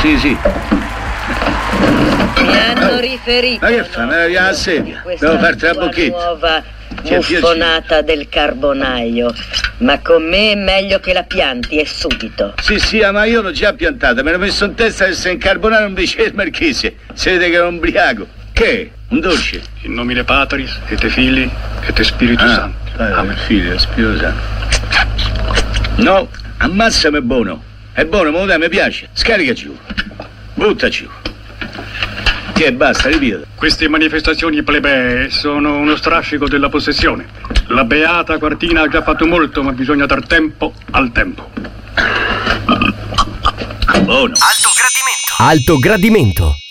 Sì. Mi hanno riferito. Ma che fa? Me la via la sedia. Devo farti la bocchetta. Nuova muffonata del carbonaio. Ma con me è meglio che la pianti e subito. Sì, ma io l'ho già piantata. Me l'ho messo in testa di essere incarbonare un vice del marchese. Si vede che era un ubriaco. Che? Un dolce? In nomine Patris, et Filii, et Spiritus Sancti. Padre, Figlio e Spirito Santo. No, ammazzami, è buono. È buono, me lo dai, mi piace. Scarica giù. Butta giù. Che basta, ripeta. Queste manifestazioni plebee sono uno strascico della possessione. La beata Quartina ha già fatto molto, ma bisogna dar tempo al tempo. Buono. Alto gradimento.